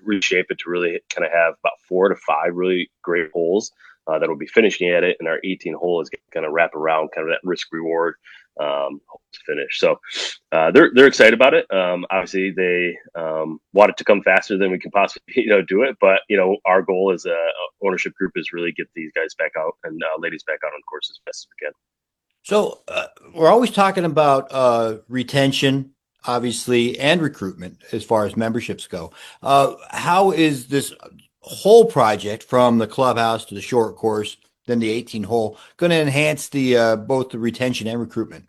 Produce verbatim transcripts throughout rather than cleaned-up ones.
reshape it to really kind of have about four to five really great holes uh, that will be finishing at it. And our eighteen hole is going to wrap around kind of that risk reward um, to finish. So uh, they're they're excited about it. Um, obviously, they um, want it to come faster than we can possibly you know do it. But you know, our goal as a ownership group is really get these guys back out and uh, ladies back out on course as fast as we can. So uh, we're always talking about uh, retention, obviously, and recruitment as far as memberships go. Uh, how is this whole project from the clubhouse to the short course, then the eighteen hole, going to enhance the uh, both the retention and recruitment?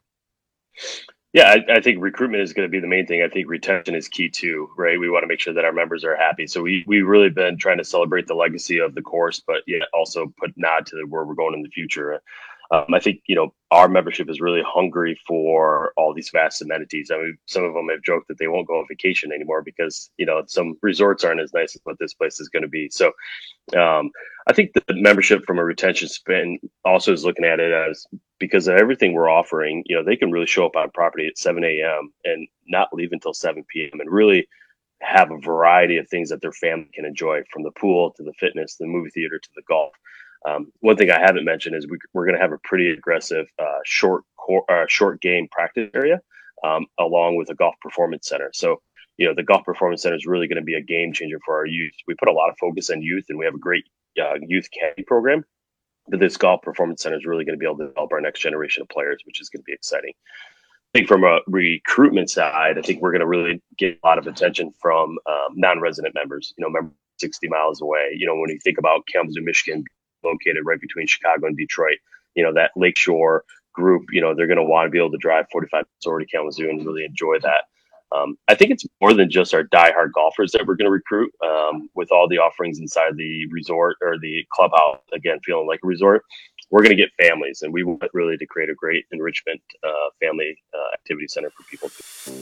Yeah, I, I think recruitment is going to be the main thing. I think retention is key too, right? We want to make sure that our members are happy. So we we really been trying to celebrate the legacy of the course, but yet also put nod to where we're going in the future. Um, I think you know our membership is really hungry for all these vast amenities. I mean, some of them have joked that they won't go on vacation anymore because you know some resorts aren't as nice as what this place is going to be. So um, I think the membership from a retention spin also is looking at it as because of everything we're offering, you know, they can really show up on property at seven a m and not leave until seven p m and really have a variety of things that their family can enjoy from the pool to the fitness, the movie theater to the golf. Um, one thing I haven't mentioned is we, we're going to have a pretty aggressive uh, short cor- uh, short game practice area um, along with a golf performance center. So, you know, the golf performance center is really going to be a game changer for our youth. We put a lot of focus on youth, and we have a great uh, youth caddy program. But this golf performance center is really going to be able to develop our next generation of players, which is going to be exciting. I think from a recruitment side, I think we're going to really get a lot of attention from um, non-resident members. You know, member sixty miles away. You know, when you think about Kalamazoo, Michigan, located right between Chicago and Detroit, you know that Lakeshore group. You know, they're going to want to be able to drive forty-five minutes over to Kalamazoo and really enjoy that. Um, I think it's more than just our diehard golfers that we're going to recruit um, with all the offerings inside the resort or the clubhouse. Again, feeling like a resort, we're going to get families, and we want really to create a great enrichment uh, family uh, activity center for people.